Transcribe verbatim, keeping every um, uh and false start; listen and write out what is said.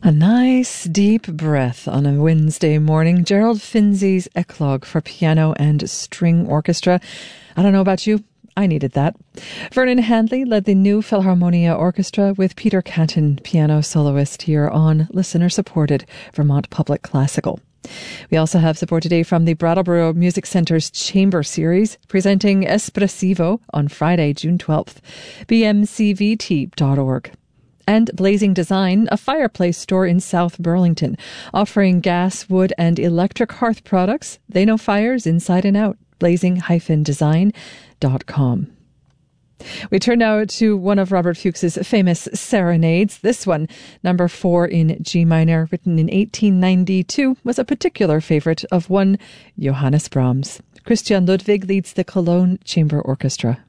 A nice deep breath on a Wednesday morning. Gerald Finzi's Eclogue for piano and string orchestra. I don't know about you, I needed that. Vernon Handley led the New Philharmonia Orchestra with Peter Canton, piano soloist, here on listener-supported Vermont Public Classical. We also have support today from the Brattleboro Music Centre's Chamber Series, presenting Espressivo on Friday, June twelfth. b m c v t dot org. And Blazing Design, a fireplace store in South Burlington, offering gas, wood, and electric hearth products. They know fires inside and out. blazing dash design dot com. We turn now to one of Robert Fuchs's famous serenades. This one, number four in G minor, written in eighteen ninety-two, was a particular favorite of one Johannes Brahms. Christian Ludwig leads the Cologne Chamber Orchestra.